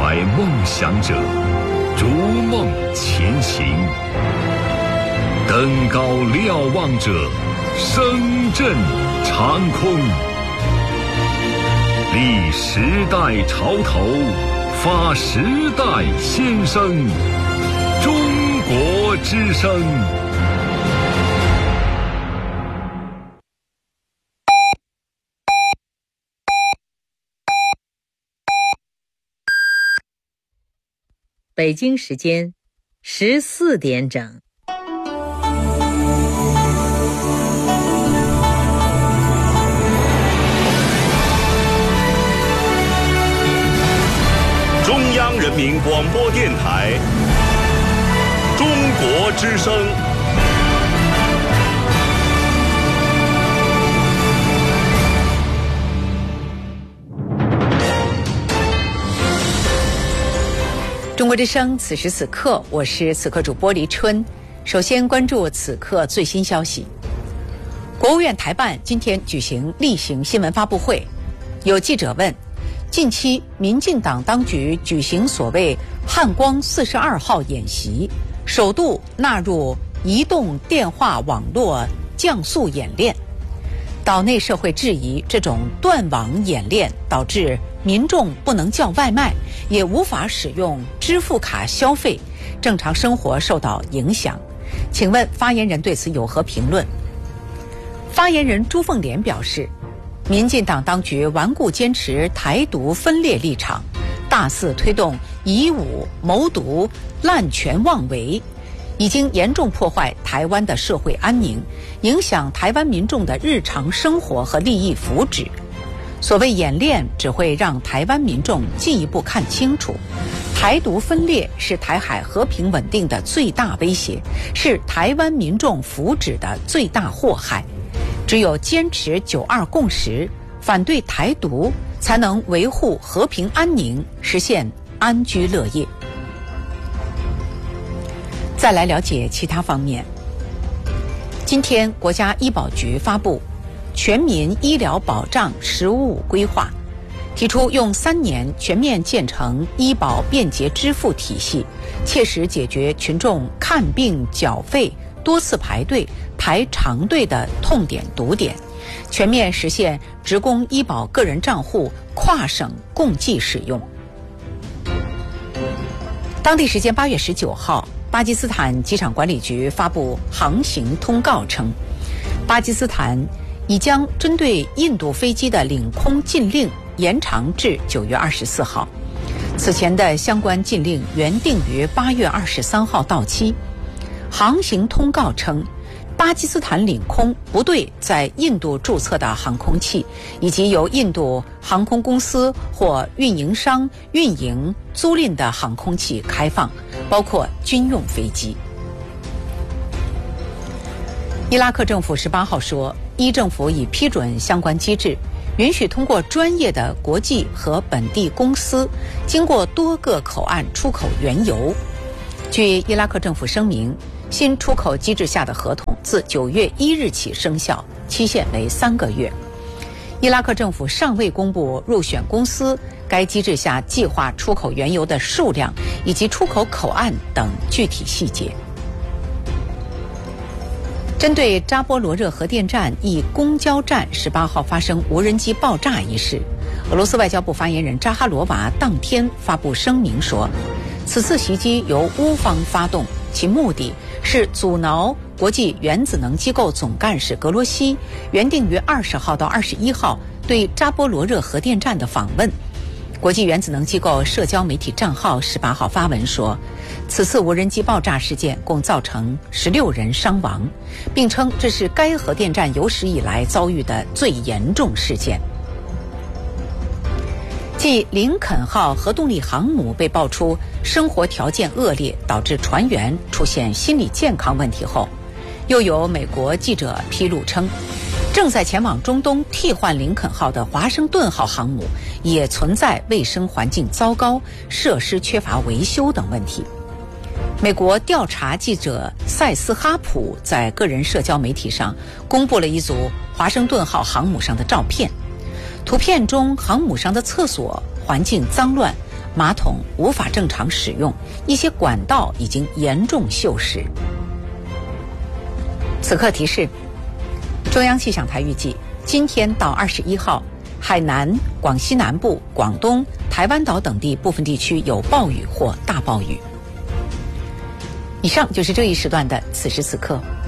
怀梦想者，逐梦前行。登高瞭望者，声震长空。立时代潮头，发时代先声。中国之声。 北京时间14点整。 中央人民广播电台中国之声。 中国之声，此时此刻，我是此刻主播黎春。首先关注此刻最新消息。国务院台办今天举行例行新闻发布会，有记者问，近期民进党当局举行所谓汉光42号演习，首度纳入移动电话网络降速演练。岛内社会质疑这种断网演练导致民众不能叫外卖，也无法使用支付卡消费，正常生活受到影响。请问发言人对此有何评论？发言人朱凤莲表示，民进党当局顽固坚持台独分裂立场，大肆推动以武谋独、滥权妄为，已经严重破坏台湾的社会安宁，影响台湾民众的日常生活和利益福祉。所谓演练只会让台湾民众进一步看清楚，台独分裂是台海和平稳定的最大威胁，是台湾民众福祉的最大祸害。只有坚持9·2共识，反对台独，才能维护和平安宁，实现安居乐业。再来了解其他方面。今天国家医保局发布全民医疗保障“十五五”规划，提出用3年全面建成医保便捷支付体系，切实解决群众看病缴费多次排队、排长队的痛点堵点，全面实现职工医保个人账户跨省共计使用。当地时间8月19号，巴基斯坦机场管理局发布航行通告称，巴基斯坦已将针对印度飞机的领空禁令延长至9月24号。此前的相关禁令原定于8月23号到期。航行通告称，巴基斯坦领空不对在印度注册的航空器以及由印度航空公司或运营商运营租赁的航空器开放，包括军用飞机。伊拉克政府18号说，伊政府已批准相关机制，允许通过专业的国际和本地公司经过多个口岸出口原油。据伊拉克政府声明，新出口机制下的合同自9月1日起生效，期限为3个月。伊拉克政府尚未公布入选公司、该机制下计划出口原油的数量以及出口口岸等具体细节。针对扎波罗热核电站一公交站18号发生无人机爆炸一事，俄罗斯外交部发言人扎哈罗娃当天发布声明说，此次袭击由乌方发动，其目的是阻挠国际原子能机构总干事格罗西原定于20号到21号对扎波罗热核电站的访问。国际原子能机构社交媒体账号18号发文说，此次无人机爆炸事件共造成16人伤亡，并称这是该核电站有史以来遭遇的最严重事件。继林肯号核动力航母被爆出生活条件恶劣，导致船员出现心理健康问题后，又有美国记者披露称，正在前往中东替换林肯号的华盛顿号航母也存在卫生环境糟糕、设施缺乏维修等问题。美国调查记者塞斯哈普在个人社交媒体上公布了一组华盛顿号航母上的照片，图片中航母上的厕所环境脏乱， 马桶无法正常使用，一些管道已经严重锈蚀。此刻提示：中央气象台预计今天到21号，海南、广西南部、广东、台湾岛等地部分地区有暴雨或大暴雨。以上就是这一时段的此时此刻。